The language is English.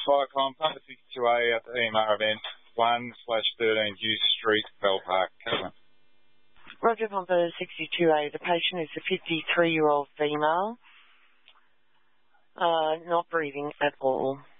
Viacom, Pumper 62A at the EMR event, 1/13 Deuce Street, Bell Park, Catlin. Roger, Pumper 62A. The patient is a 53-year-old female, not breathing at all.